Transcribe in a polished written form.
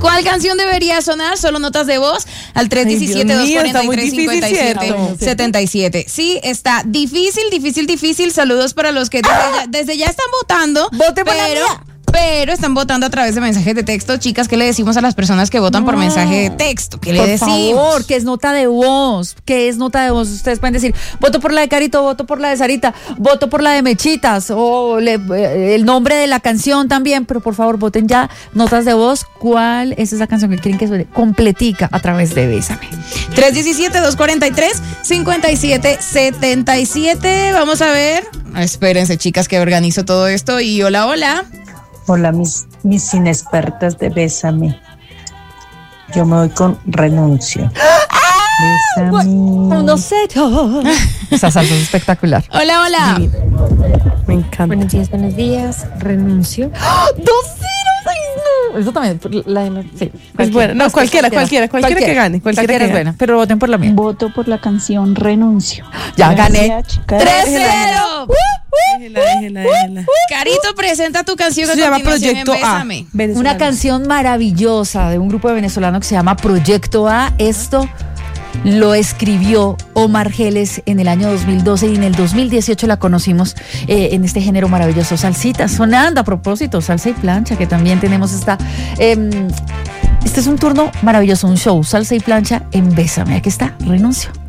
¿Cuál canción debería sonar? Solo notas de voz al 317-243-5777. Sí, está difícil. Saludos para los que desde ya están votando. Vote por la mía. Pero están votando a través de mensajes de texto. Chicas, ¿qué le decimos a las personas que votan por mensaje de texto? ¿Qué le decimos? Por favor, ¿qué es nota de voz? ¿Qué es nota de voz? Ustedes pueden decir, voto por la de Carito, voto por la de Sarita, voto por la de Mechitas, o el nombre de la canción también, pero por favor, voten ya notas de voz. ¿Cuál es esa canción que quieren que suene completica a través de Bésame? 317-243-5777. Vamos a ver. Espérense, chicas, que organizo todo esto. Y hola. Hola, mis inexpertas de Bésame. Yo me voy con Renuncio. Bésame. 1-0. Esa salsa es espectacular. Hola. Me encanta. Buenos días. Renuncio. 2-0. Ay, no. Eso también. Sí. Es buena. No, cualquiera que gane. Cualquiera es buena. Pero voten por la mía. Voto por la canción Renuncio. Ya gané. 3-0. Déjela. Carito, presenta tu canción que se llama Proyecto A. Una canción maravillosa de un grupo de venezolanos que se llama Proyecto A. Esto lo escribió Omar Geles en el año 2012 y en el 2018 la conocimos en este género maravilloso. Salsita sonando, a propósito, salsa y plancha, que también tenemos esta... este es un turno maravilloso, un show, salsa y plancha en Bésame. Aquí está, Renuncio.